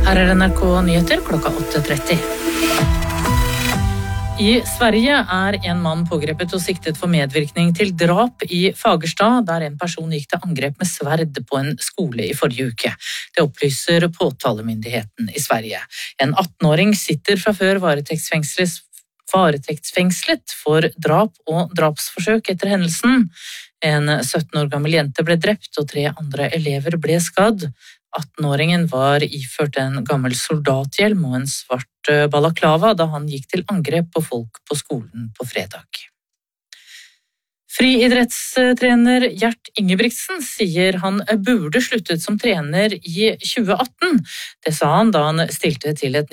Her er NRK Nyheter klokka 8:30. I Sverige er en mann pågrepet og siktet for medvirkning til drap i Fagerstad, der en person gikk til angrep med sverd på en skole i forrige uke. Det opplyser påtalemyndigheten i Sverige. En 18-åring sitter fra før varetektsfengslet for drap og drapsforsøk etter hendelsen. En 17 år gammel jente ble drept, og 3 andre elever ble skadd. 18-åringen var iført en gammel soldathjelm og en svart balaklava da han gikk til angrep på folk på skolen på fredag. Friidrettstrener Gjert Ingebrigtsen sier han burde sluttet som trener i 2018. Det sa han da han stilte til et